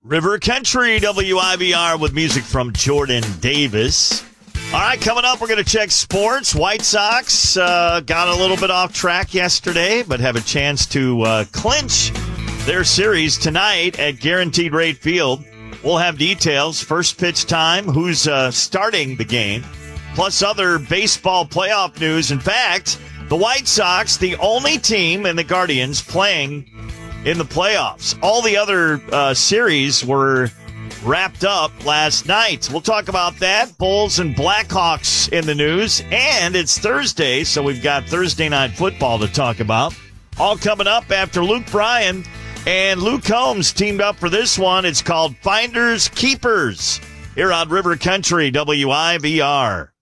River Country, WIVR, with music from Jordan Davis. All right, coming up, we're going to check sports. White Sox got a little bit off track yesterday, but have a chance to clinch their series tonight at Guaranteed Rate Field. We'll have details, first pitch time, who's starting the game, plus other baseball playoff news. In fact, the White Sox, the only team in the Guardians playing in the playoffs. All the other series were wrapped up last night. We'll talk about that. Bulls and Blackhawks in the news. And it's Thursday, so we've got Thursday night football to talk about. All coming up after Luke Bryan and Luke Combs teamed up for this one. It's called Finders Keepers here on River Country, WIVR.